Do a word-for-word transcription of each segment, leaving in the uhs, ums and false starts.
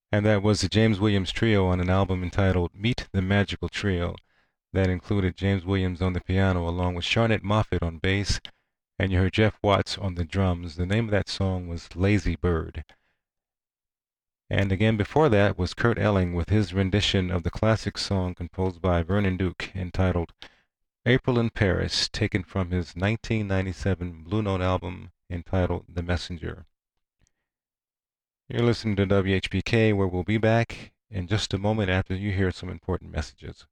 And that was the James Williams Trio on an album entitled Meet the Magical Trio. That included James Williams on the piano along with Sharnette Moffett on bass, and you heard Jeff Watts on the drums. The name of that song was Lazy Bird. And again before that was Kurt Elling with his rendition of the classic song composed by Vernon Duke entitled April in Paris, taken from his nineteen ninety-seven Blue Note album entitled The Messenger. You're listening to W H P K, where we'll be back in just a moment after you hear some important messages.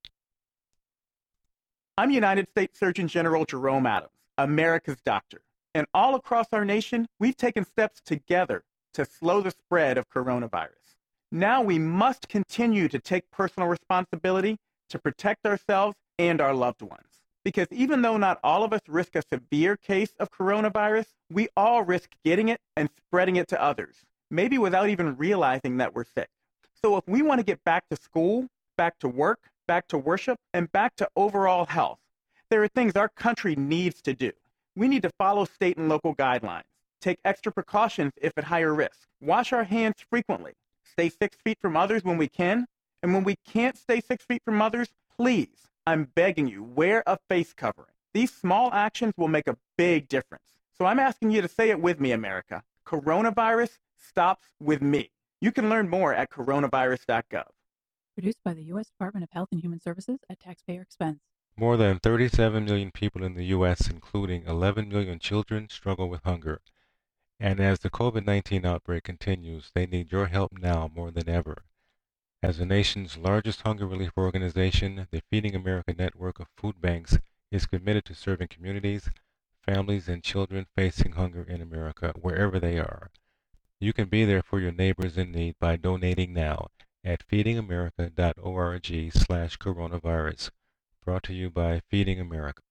I'm United States Surgeon General Jerome Adams, America's doctor. And all across our nation, we've taken steps together to slow the spread of coronavirus. Now we must continue to take personal responsibility to protect ourselves and our loved ones. Because even though not all of us risk a severe case of coronavirus, we all risk getting it and spreading it to others, maybe without even realizing that we're sick. So if we want to get back to school, back to work, back to worship, and back to overall health, there are things our country needs to do. We need to follow state and local guidelines, take extra precautions if at higher risk, wash our hands frequently, stay six feet from others when we can, and when we can't stay six feet from others, please, I'm begging you, wear a face covering. These small actions will make a big difference. So I'm asking you to say it with me, America. Coronavirus stops with me. You can learn more at coronavirus dot gov. Produced by the U S Department of Health and Human Services at taxpayer expense. More than thirty-seven million people in the U S, including eleven million children, struggle with hunger. And as the COVID nineteen outbreak continues, they need your help now more than ever. As the nation's largest hunger relief organization, the Feeding America network of food banks is committed to serving communities, families, and children facing hunger in America, wherever they are. You can be there for your neighbors in need by donating now at feeding america dot org slash coronavirus. Brought to you by Feeding America.